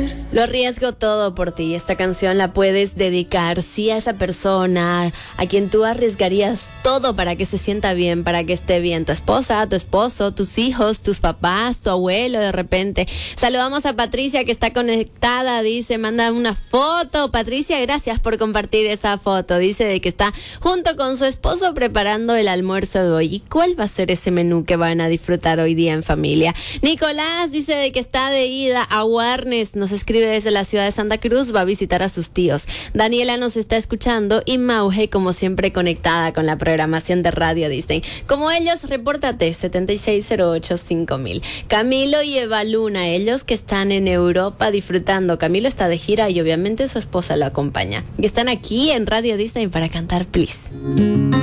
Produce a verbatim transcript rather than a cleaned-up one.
Lo arriesgo todo por ti. Esta canción la puedes dedicar, sí, a esa persona a quien tú arriesgarías todo para que se sienta bien, para que esté bien. Tu esposa, tu esposo, tus hijos, tus papás, tu abuelo de repente. Saludamos a Patricia que está conectada, dice, manda una foto. Patricia, gracias por compartir esa foto. Dice de que está junto con su esposo preparando el almuerzo de hoy. ¿Y cuál va a ser ese menú que van a disfrutar hoy día en familia? Nicolás dice de que está de ida a Warnes, nos escribe desde la ciudad de Santa Cruz, va a visitar a sus tíos. Daniela nos está escuchando y Mauge, como siempre, conectada con la programación de radio, dicen. Como ellos, repórtate, setenta y seis cero ocho cinco mil. Camilo y Eva Luna, ellos que están en Europa disfrutando. Camilo está de gira y obviamente su esposa lo acompaña. Y están aquí en Radio Disney para cantar Please.